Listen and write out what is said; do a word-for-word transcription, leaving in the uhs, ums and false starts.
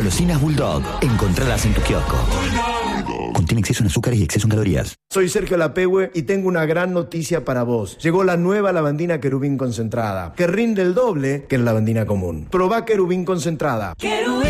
Golosinas Bulldog. Encontralas en tu kiosco. Contiene exceso en azúcares y exceso en calorías. Soy Sergio Lapehue y tengo una gran noticia para vos. Llegó la nueva lavandina Querubín concentrada, que rinde el doble que la lavandina común. Probá Querubín concentrada. Querubín.